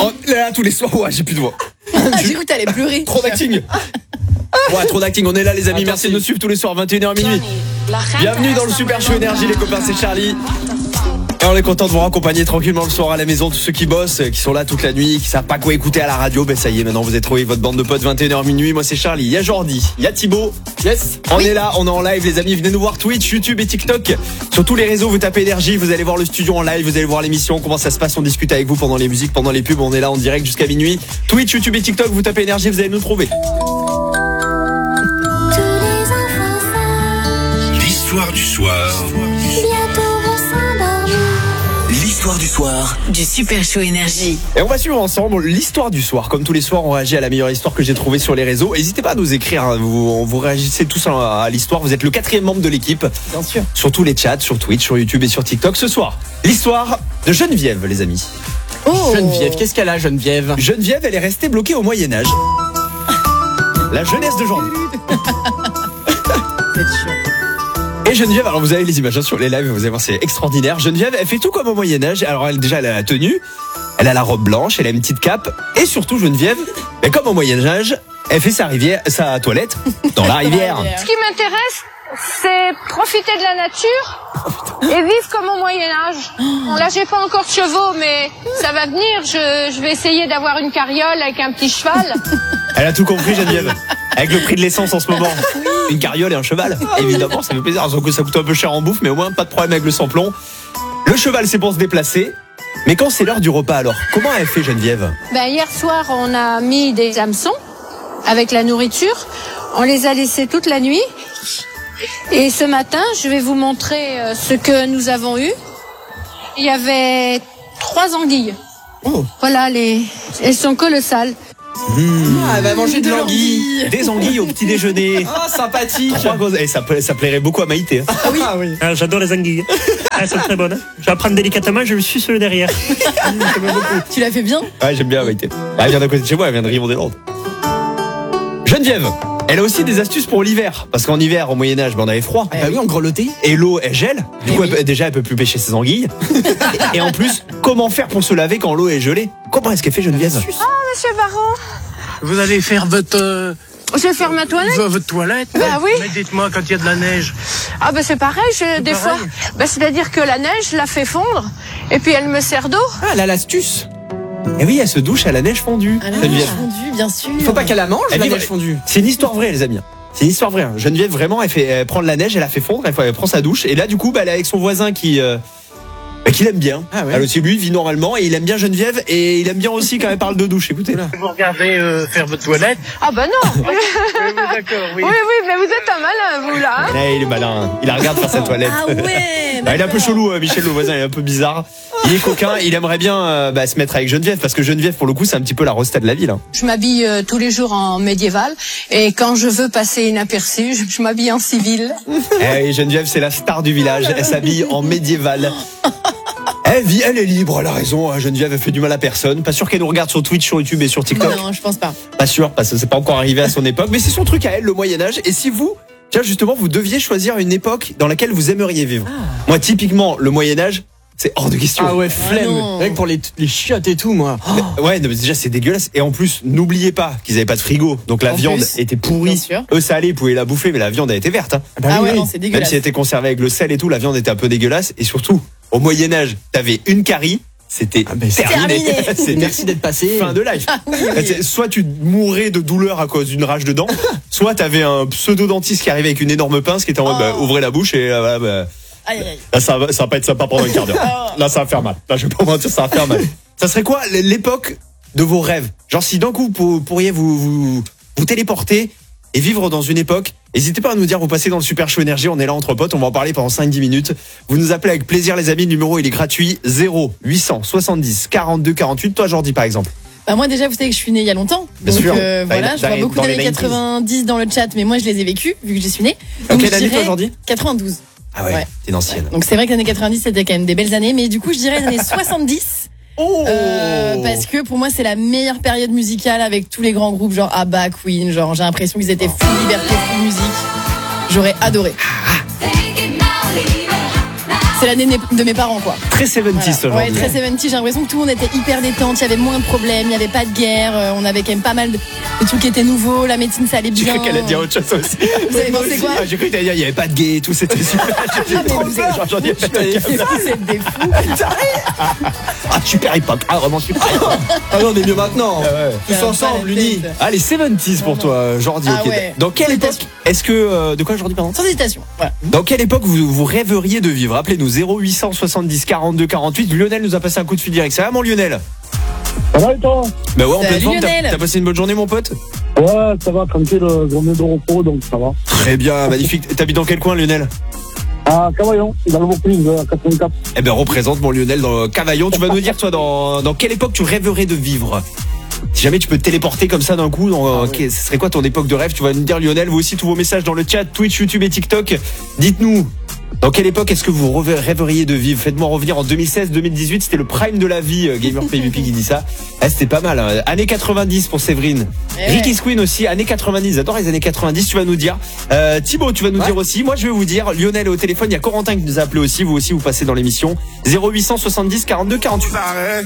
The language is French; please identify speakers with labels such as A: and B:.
A: Là, tous les soirs, ouais, j'ai plus de voix.
B: J'ai cru que t'allais pleurer.
A: Trop d'acting. Ouais, trop d'acting. On est là, les amis. Merci de nous suivre tous les soirs, 21h minuit. Bienvenue dans le Super Show Énergie, les copains, c'est Charlie. Et on est content de vous raccompagner tranquillement le soir à la maison. Tous ceux qui bossent, qui sont là toute la nuit, qui savent pas quoi écouter à la radio, ben ça y est, maintenant vous avez trouvé votre bande de potes, 21h minuit. Moi c'est Charlie, il y a Jordi, il y a Thibaut. Yes. On est là, on est en live les amis, venez nous voir Twitch, YouTube et TikTok. Sur tous les réseaux, vous tapez Énergie, vous allez voir le studio en live, vous allez voir l'émission, comment ça se passe, on discute avec vous pendant les musiques, pendant les pubs, on est là en direct jusqu'à minuit. Twitch, YouTube et TikTok, vous tapez Énergie, vous allez nous trouver.
C: L'histoire du soir. L'histoire du soir
D: du Super Show Énergie.
A: Et on va suivre ensemble l'histoire du soir. Comme tous les soirs, on réagit à la meilleure histoire que j'ai trouvée sur les réseaux. N'hésitez pas à nous écrire, hein. Vous réagissez tous à l'histoire. Vous êtes le 4e membre de l'équipe.
B: Bien sûr.
A: Sur tous les chats, sur Twitch, sur YouTube et sur TikTok. Ce soir, l'histoire de Geneviève, les amis.
E: Geneviève, qu'est-ce qu'elle a, Geneviève?
A: Geneviève, elle est restée bloquée au Moyen-Âge. La jeunesse de Jordi.
B: C'est chiant.
A: Et Geneviève, alors vous avez les images sur les lives, vous allez voir, c'est extraordinaire. Geneviève, elle fait tout comme au Moyen-Âge. Alors elle a la tenue, elle a la robe blanche, elle a une petite cape. Et surtout, Geneviève, comme au Moyen-Âge, elle fait sa toilette dans la rivière.
F: Ce qui m'intéresse, c'est profiter de la nature et vivre comme au Moyen-Âge. Bon, là, j'ai pas encore de chevaux, mais ça va venir. Je vais essayer d'avoir une carriole avec un petit cheval.
A: Elle a tout compris, Geneviève. Avec le prix de l'essence en ce moment. Une carriole et un cheval. Évidemment, ça fait plaisir. Sauf que ça coûte un peu cher en bouffe, mais au moins, pas de problème avec le samplon. Le cheval, c'est pour se déplacer. Mais quand c'est l'heure du repas, alors, comment elle fait, Geneviève?
F: Hier soir, on a mis des hameçons avec la nourriture. On les a laissés toute la nuit. Et ce matin, je vais vous montrer ce que nous avons eu. Il y avait 3 anguilles.
A: Oh.
F: Voilà, elles sont colossales.
E: Elle va manger de l'anguille.
A: Des anguilles au petit déjeuner.
E: Oh, sympathique.
A: Et ça plairait beaucoup à Maïté. Hein.
E: Ah oui.
G: Ah, j'adore les anguilles. Elles sont très bonnes. Je vais la prendre délicatement, je le suce le derrière.
B: Tu l'as fait bien?
A: Ouais, j'aime bien Maïté. Elle vient d'à côté de chez moi, elle vient de Rive-des-Landes. Geneviève, elle a aussi des astuces pour l'hiver. Parce qu'en hiver, au Moyen-Âge, on avait froid.
E: Bah oui, on grelottait.
A: Et l'eau, elle gèle. Du coup, elle peut plus pêcher ses anguilles. Et en plus, comment faire pour se laver quand l'eau est gelée? Comment est-ce qu'elle fait, Geneviève?
F: Monsieur Baron,
H: Vous allez faire votre
F: je vais faire ma toilette.
H: votre toilette.
F: Bah oui.
H: Mais dites-moi quand il y a de la neige.
F: C'est pareil, des fois. C'est-à-dire que la neige, je la fais fondre, et puis elle me sert d'eau.
E: Ah, elle a l'astuce.
A: Et oui, elle se douche à la neige fondue.
B: Ah, la
A: Geneviève.
B: neige fondue, bien sûr.
E: Il faut pas qu'elle la mange,
A: Elle
E: la
A: vit-
E: neige fondue.
A: C'est une histoire vraie, les amis. C'est une histoire vraie. Hein. Geneviève, vraiment, elle prend de la neige, elle la fait fondre, elle prend sa douche. Et là, du coup, elle est avec son voisin qui l'aime bien.
E: Ah ouais.
A: Elle aussi, lui, vit normalement et il aime bien Geneviève et il aime bien aussi quand elle parle de douche. Écoutez.
H: Vous regardez faire votre toilette.
F: Ah non.
H: D'accord, oui.
F: Oui, mais vous êtes un malin, vous, là. Hein.
A: Il est malin. Il la regarde faire sa toilette.
B: Ah ouais.
A: Il est un peu chelou, Michel, le voisin, il est un peu bizarre. Il est coquin, il aimerait bien se mettre avec Geneviève parce que Geneviève, pour le coup, c'est un petit peu la resta de la ville. Hein.
F: Je m'habille tous les jours en médiéval, et quand je veux passer inaperçu, je m'habille en civil.
A: Et Geneviève, c'est la star du village. Elle s'habille en médiéval. Elle est libre, elle a raison. Geneviève, elle fait du mal à personne. Pas sûr qu'elle nous regarde sur Twitch, sur YouTube et sur TikTok.
B: Non, je pense pas.
A: Pas sûr, parce que c'est pas encore arrivé à son époque. Mais c'est son truc à elle, le Moyen-Âge. Et si vous, justement, vous deviez choisir une époque dans laquelle vous aimeriez vivre. Moi, typiquement, le Moyen-Âge, c'est hors de question.
E: Ah ouais, flemme.
B: non.
E: Rien que pour les chiottes et tout, moi.
A: Ouais, non, mais déjà, c'est dégueulasse. Et en plus, n'oubliez pas qu'ils avaient pas de frigo. Donc la
B: En
A: viande
B: plus,
A: était
B: bien
A: pourrie.
B: sûr.
A: Eux, ça allait, ils pouvaient la bouffer, mais la viande a été verte. Hein.
B: Ah ouais, non, c'est
A: Même
B: dégueulasse.
A: si elle était conservée avec le sel et tout, la viande était un peu dégueulasse. Et surtout, au Moyen-Âge, t'avais une carie. C'était terminé.
B: Terminé.
E: Merci d'être passé.
A: Fin de life.
B: Ah oui, oui.
A: Soit tu mourais de douleur à cause d'une rage de dents, soit t'avais un pseudo-dentiste qui arrivait avec une énorme pince qui était en mode ouvrez la bouche et
B: Aïe, aïe, aïe.
A: là ça va pas être sympa pendant un quart d'heure. Là ça va faire mal. Là je vais pas mentir, ça va faire mal. Ça serait quoi l'époque de vos rêves? Genre si d'un coup vous pourriez vous téléporter et vivre dans une époque, n'hésitez pas à nous dire, vous passez dans le Super Show Énergie, on est là entre potes, on va en parler pendant 5-10 minutes. Vous nous appelez avec plaisir les amis, le numéro il est gratuit, 0870 42 48. Toi Jordi par exemple.
B: Moi déjà, vous savez que je suis née il y a longtemps.
A: Bien
B: Donc
A: sûr.
B: voilà, je vois beaucoup
A: dans les
B: d'années
A: 90s.
B: 90 dans le chat, mais moi je les ai vécues, vu que j'y suis née.
A: En
B: Donc,
A: quelle
B: je
A: année toi
B: dirais
A: Jordi?
B: 92.
A: Ah ouais,
B: Ouais.
A: t'es une ancienne.
B: Donc c'est vrai que les années 90 c'était quand même des belles années, mais du coup je dirais les années 70. Parce que pour moi c'est la meilleure période musicale avec tous les grands groupes genre ABBA, Queen, genre j'ai l'impression qu'ils étaient full liberté, full musique. J'aurais adoré. C'est l'année de mes parents, quoi.
A: Très 70
B: Voilà. Ouais,
A: aujourd'hui.
B: très 70. J'ai l'impression que tout le monde était hyper détente. Il y avait moins de problèmes. Il n'y avait pas de guerre. On avait quand même pas mal de trucs qui étaient nouveaux. La médecine, ça allait
A: J'ai
B: bien.
A: cru qu'elle allait dire autre chose aussi.
B: Vous avez pensé quoi?
A: J'ai cru qu'elle allait dire il n'y avait pas de gay et tout, c'était super. J'ai
B: mais
A: trop
B: vous
A: peur.
B: êtes-
A: J'en dis pas
B: Vous êtes des fous.
A: Ah, super hip-hop. Ah, vraiment super hip-hop.
E: Ah non, on est mieux maintenant. Tous
B: Pas
E: ensemble,
B: la
E: unis.
B: tête.
A: Allez, 70 pour toi, Jordi.
B: Ah
A: ok.
B: ouais.
A: Dans quelle époque est-ce que. De quoi, Jordi, pardon?
B: Sans hésitation. Voilà.
A: Dans quelle époque vous rêveriez de vivre? Appelez-nous 0870 42 48. Lionel nous a passé un coup de fil direct. Ça va, mon Lionel?
D: Ça va et toi?
A: Bah ouais, en
B: Salut,
A: pleine forme.
B: Lionel.
A: T'as passé une bonne journée, mon pote?
D: Ouais, ça va, tranquille, journée de repos, donc ça va.
A: Très bien, magnifique. T'habites dans quel coin, Lionel?
D: À Cavaillon, dans le Vaucluse, à 84.
A: Eh ben, représente mon Lionel dans Cavaillon. Tu vas nous dire, toi, dans quelle époque tu rêverais de vivre? Si jamais tu peux te téléporter comme ça d'un coup, ce serait quoi ton époque de rêve? Tu vas nous dire, Lionel. Vous aussi, tous vos messages dans le chat, Twitch, YouTube et TikTok. Dites-nous, dans quelle époque est-ce que vous rêveriez de vivre? Faites-moi revenir en 2016-2018, c'était le prime de la vie, Gamer PvP qui dit ça. Ah, c'était pas mal, hein. Années 90 pour Séverine.
B: Eh
A: Ricky's Queen aussi, années 90, j'adore les années 90, tu vas nous dire. Thibaut, tu vas nous dire aussi. Moi, je vais vous dire, Lionel est au téléphone, il y a Corentin qui nous a appelé aussi, vous aussi, vous passez dans l'émission. 0870 42 48.